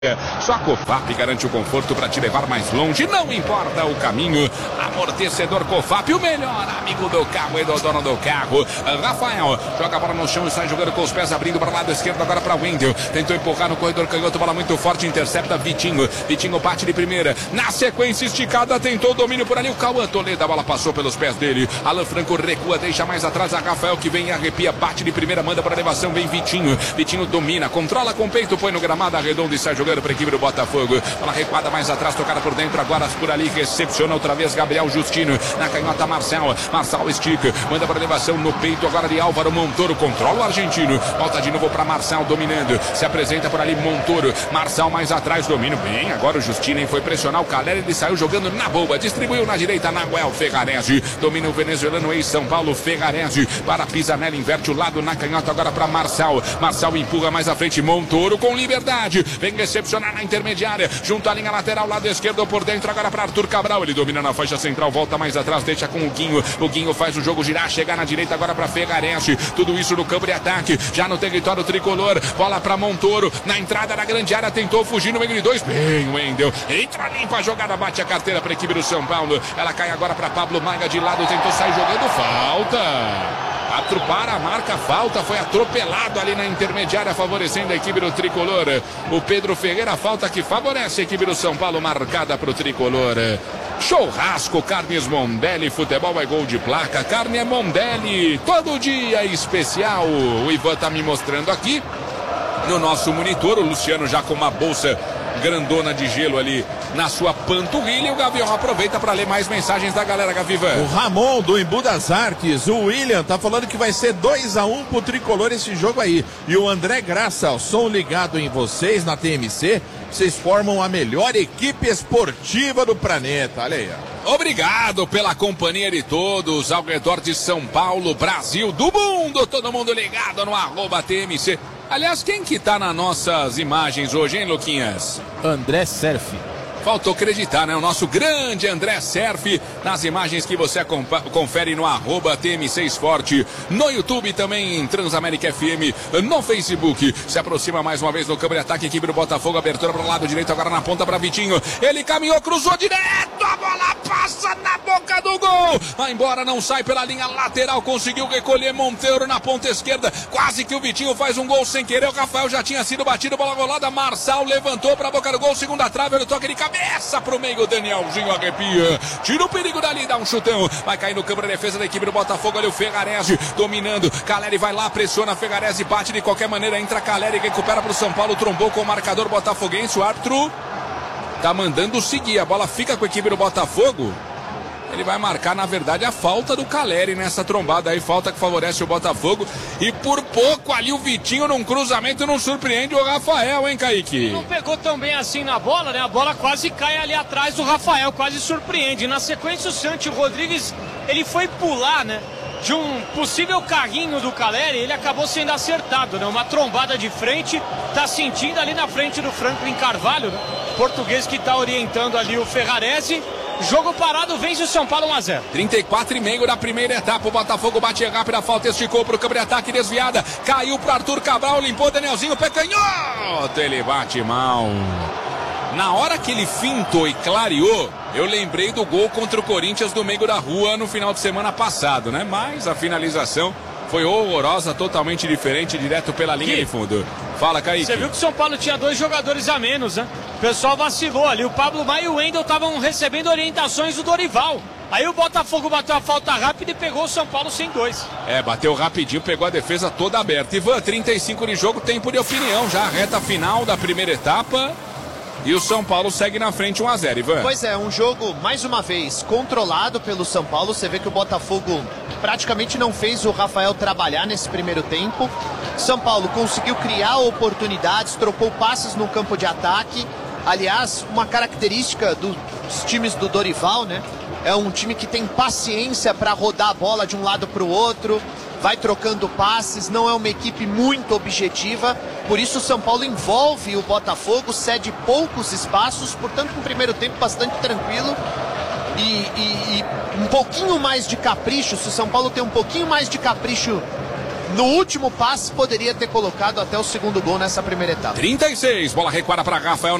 Só a Cofap garante o conforto para te levar mais longe, não importa o caminho. Amortecedor Cofap, o melhor amigo do carro e do dono do carro. Rafael joga a bola no chão e sai jogando com os pés, abrindo para o lado esquerdo, agora para o Wendel. Tentou empurrar no corredor canhoto, bola muito forte, intercepta Vitinho. Vitinho bate de primeira, na sequência esticada, tentou o domínio por ali. O Cauã Toledo, a bola passou pelos pés dele. Alan Franco recua, deixa mais atrás a Rafael que vem e arrepia, bate de primeira, manda para a elevação, vem Vitinho. Vitinho domina, controla com o peito, põe no gramado arredondo e sai jogando para a equipe do Botafogo. Bola recuada mais atrás, tocada por dentro, agora por ali, recepciona outra vez Gabriel Justino. Na canhota Marcel estica, manda para elevação no peito agora de Álvaro Montoro, controla o argentino, volta de novo para Marcel dominando, se apresenta por ali Montoro, Marcel mais atrás, domínio bem, agora o Justino foi pressionar o Caleri, ele saiu jogando na boa, distribuiu na direita Nahuel Ferrarese, domina o venezuelano ex-São Paulo Ferrarese, para Pisanelli, inverte o lado na canhota agora para Marcel empurra mais à frente, Montoro com liberdade, vem recepcionar na intermediária, junto à linha lateral, lado esquerdo por dentro, agora para Arthur Cabral, ele domina na faixa central, volta mais atrás, deixa com o Guinho faz o jogo girar, chega na direita agora para Ferrarese, tudo isso no campo de ataque, já no território tricolor, bola para Montoro, na entrada da grande área, tentou fugir no meio de dois, bem o Wendel, entra limpa a jogada, bate a carteira para a equipe do São Paulo, ela cai agora para Pablo Maia de lado, tentou sair jogando, falta. Para a marca, falta, foi atropelado ali na intermediária, favorecendo a equipe do tricolor. O Pedro Ferreira, falta que favorece a equipe do São Paulo, marcada para o tricolor. Churrasco, Carnes Mondelli, futebol é gol de placa, carne é Mondelli, todo dia especial. O Ivan tá me mostrando aqui no nosso monitor, o Luciano já com uma bolsa grandona de gelo ali na sua panturrilha. O Gavião aproveita para ler mais mensagens da galera, Gaviva. O Ramon do Embu das Artes, o William tá falando que vai ser 2-1 pro tricolor esse jogo aí. E o André Graça, o som ligado em vocês na TMC, vocês formam a melhor equipe esportiva do planeta. Olha aí, ó. Obrigado pela companhia de todos ao redor de São Paulo, Brasil, do mundo, todo mundo ligado no @TMC. Aliás, quem que tá nas nossas imagens hoje, hein, Luquinhas? André Serf. Faltou acreditar, né? O nosso grande André Serf, nas imagens que você confere no @TMC Esporte, no YouTube também, Transamérica FM, no Facebook. Se aproxima mais uma vez no campo de ataque, equipe do Botafogo, abertura para o lado direito, agora na ponta para Vitinho. Ele caminhou, cruzou direto, a bola passa na boca do gol. Vai embora, não sai pela linha lateral, conseguiu recolher Monteiro na ponta esquerda. Quase que o Vitinho faz um gol sem querer. O Rafael já tinha sido batido, bola rolada. Marçal levantou para a boca do gol, segunda trave, ele toca de cabeça pro meio, Danielzinho arrepia, tira o perigo dali, dá um chutão, vai cair no campo da defesa da equipe do Botafogo, ali o Ferrarese dominando, Caleri vai lá, pressiona, Ferrarese bate de qualquer maneira, entra Caleri, recupera pro São Paulo, trombou com o marcador botafoguense, o árbitro tá mandando seguir, a bola fica com a equipe do Botafogo. Ele vai marcar, na verdade, a falta do Caleri nessa trombada aí, falta que favorece o Botafogo. E por pouco ali o Vitinho num cruzamento não surpreende o Rafael, hein, Kaique? Não pegou tão bem assim na bola, né? A bola quase cai ali atrás do Rafael, quase surpreende. Na sequência o Santi Rodrigues, ele foi pular, né? De um possível carrinho do Caleri, ele acabou sendo acertado, né? Uma trombada de frente, tá sentindo ali na frente do Franklin Carvalho, né? Português que tá orientando ali o Ferrarese. Jogo parado, vence o São Paulo 1-0. 34,5 da primeira etapa, o Botafogo bate rápido, a falta esticou pro campo de ataque, desviada, caiu pro Arthur Cabral, limpou Danielzinho, pé canhoto, ele bate mal. Na hora que ele fintou e clareou, eu lembrei do gol contra o Corinthians do meio da rua no final de semana passado, né? Mas a finalização foi horrorosa, totalmente diferente, direto pela linha de fundo. Fala, Kaique. Você viu que o São Paulo tinha 2 jogadores a menos, né? O pessoal vacilou ali. O Pablo Maia e o Wendel estavam recebendo orientações do Dorival. Aí o Botafogo bateu a falta rápida e pegou o São Paulo sem 2. Bateu rapidinho, pegou a defesa toda aberta. Ivan, 35 de jogo, tempo de opinião. Já a reta final da primeira etapa. E o São Paulo segue na frente 1-0, Ivan. Pois é, um jogo, mais uma vez, controlado pelo São Paulo. Você vê que o Botafogo praticamente não fez o Rafael trabalhar nesse primeiro tempo. São Paulo conseguiu criar oportunidades, trocou passes no campo de ataque. Aliás, uma característica dos times do Dorival, né? É um time que tem paciência para rodar a bola de um lado para o outro, vai trocando passes, não é uma equipe muito objetiva. Por isso o São Paulo envolve o Botafogo, cede poucos espaços, portanto um primeiro tempo bastante tranquilo. E um pouquinho mais de capricho, se o São Paulo tem um pouquinho mais de capricho no último passe poderia ter colocado até o segundo gol nessa primeira etapa. 36, bola recuada para Rafael.